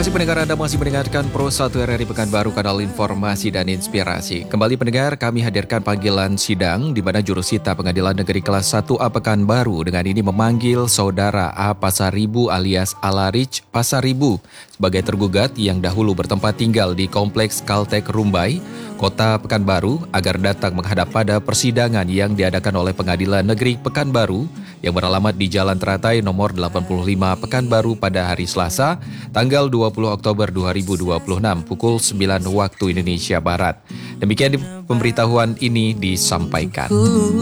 kasih pendengar, Anda masih mendengarkan Pro 1 RRI Pekanbaru, kanal informasi dan inspirasi. Kembali pendengar, kami hadirkan panggilan sidang di mana jurusita Pengadilan Negeri Kelas 1A Pekanbaru dengan ini memanggil Saudara A. Pasaribu alias Alarich Pasaribu sebagai tergugat yang dahulu bertempat tinggal di Kompleks Kaltek Rumbai, Kota Pekanbaru, agar datang menghadap pada persidangan yang diadakan oleh Pengadilan Negeri Pekanbaru yang beralamat di Jalan Teratai nomor 85 Pekanbaru pada hari Selasa, tanggal 20 Oktober 2026 pukul 9 waktu Indonesia Barat. Demikian pemberitahuan ini disampaikan.